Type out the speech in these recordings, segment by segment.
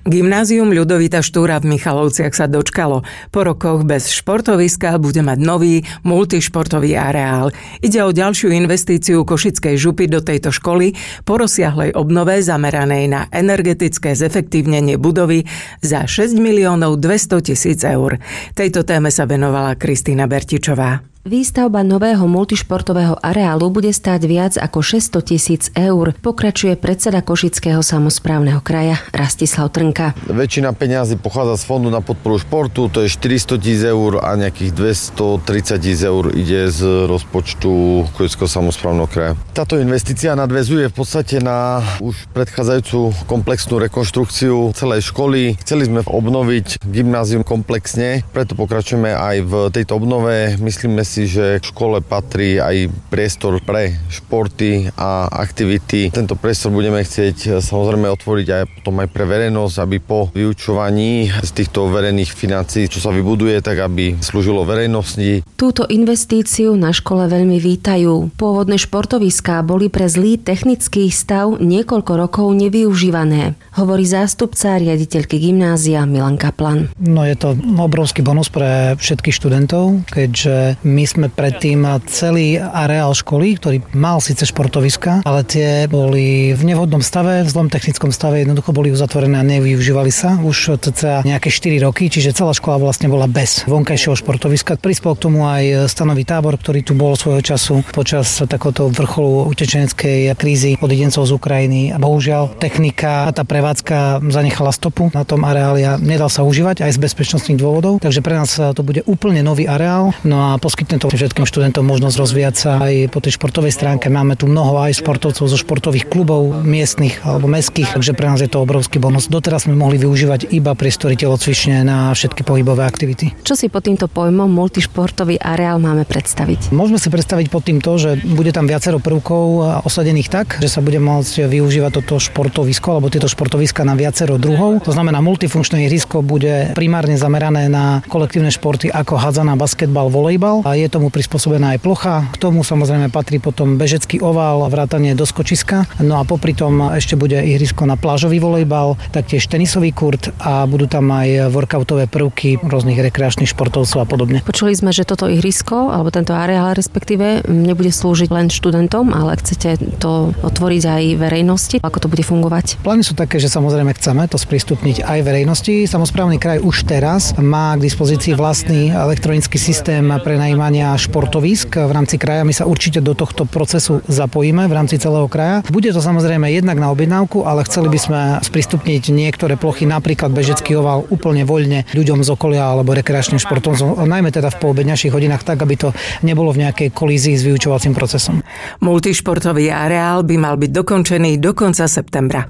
Gymnázium Ľudovita Štúra v Michalovciach sa dočkalo. Po rokoch bez športoviska bude mať nový multišportový areál. Ide o ďalšiu investíciu Košickej župy do tejto školy po rozsiahlej obnove zameranej na energetické zefektívnenie budovy za 6 200 000 eur. Tejto téme sa venovala Kristína Bertičová. Výstavba nového multišportového areálu bude stáť viac ako 600 000 eur, pokračuje predseda Košického samosprávneho kraja Rastislav Trnka. Väčšina peňazí pochádza z fondu na podporu športu, to je 400 000 eur a nejakých 230 000 eur ide z rozpočtu Košického samosprávneho kraja. Táto investícia nadväzuje v podstate na už predchádzajúcu komplexnú rekonštrukciu celej školy. Chceli sme obnoviť gymnázium komplexne, preto pokračujeme aj v tejto obnove. Myslíme si, že v škole patrí aj priestor pre športy a aktivity. Tento priestor budeme chcieť samozrejme otvoriť aj potom aj pre verejnosť, aby po vyučovaní z týchto verejných financií, čo sa vybuduje, tak aby slúžilo verejnosti. Túto investíciu na škole veľmi vítajú. Pôvodné športoviská boli pre zlý technický stav niekoľko rokov nevyužívané, hovorí zástupca riaditeľky gymnázia Milan Kaplan. No je to obrovský bonus pre všetkých študentov, keďže my sme predtým celý areál školy, ktorý mal síce športoviska, ale tie boli v nevhodnom stave, v zlom technickom stave, jednoducho boli uzatvorené a nevyužívali sa už cca nejaké 4 roky, čiže celá škola vlastne bola bez vonkajšieho športoviska. Prispel k tomu aj stanový tábor, ktorý tu bol svojho času počas takéhoto vrcholu utečeneckej krízy odidencov z Ukrajiny. A bohužiaľ technika a tá prevádzka zanechala stopu na tom areáli a nedal sa užívať aj z bezpečnostných dôvodov, takže pre nás to bude úplne nový areál. No a poskytne to všetkým študentom možnosť rozvíjať sa aj po tej športovej stránke. Máme tu mnoho aj športovcov zo športových klubov miestnych alebo mestských, takže pre nás je to obrovský bonus. Doteraz sme mohli využívať iba priestory telocvične na všetky pohybové aktivity. Čo si pod týmto pojmom multišportový areál máme predstaviť? Môžeme si predstaviť pod tým to, že bude tam viacero prvkov osadených tak, že sa bude môcť využívať toto športovisko alebo tieto športoviska na viacero druhov. To znamená, multifunkčné ihrisko bude primárne zamerané na kolektívne športy ako hádzaná, basketbal, volejbal. A je tomu prispôsobená aj plocha. K tomu samozrejme patrí potom bežecký ovál, vrátanie doskočiska. No a popri tom ešte bude ihrisko na plážový volejbal, taktiež tenisový kurt a budú tam aj workoutové prvky rôznych rekreačných športovcov a podobne. Počuli sme, že toto ihrisko alebo tento areál respektíve nebude slúžiť len študentom, ale chcete to otvoriť aj verejnosti. Ako to bude fungovať? Plány sú také, že samozrejme chceme to sprístupniť aj verejnosti. Samosprávny kraj už teraz má k dispozícii vlastný elektronický systém prenajímania športovísk v rámci kraja. My sa určite do tohto procesu zapojíme v rámci celého kraja. Bude to samozrejme jednak na objednávku, ale chceli by sme sprístupniť niektoré plochy, napríklad bežecký oval úplne voľne ľuďom z okolia alebo rekreačným športom, najmä teda v poobedňajších hodinách, tak aby to nebolo v nejakej kolízii s vyučovacím procesom. Multišportový areál by mal byť dokončený do konca septembra.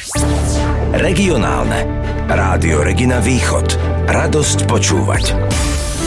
Regionálne. Rádio Regina Východ. Radosť počúvať.